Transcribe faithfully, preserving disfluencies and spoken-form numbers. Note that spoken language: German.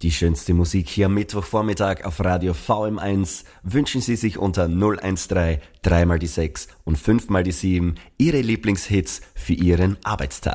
Die schönste Musik hier am Mittwochvormittag auf Radio V M eins wünschen Sie sich unter null eins drei, drei mal die sechs und fünf mal die sieben Ihre Lieblingshits für Ihren Arbeitstag.